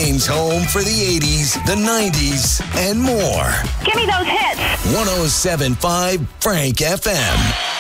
Ames home for the 80s, the 90s, and more. Give me those hits. 107.5 Frank FM.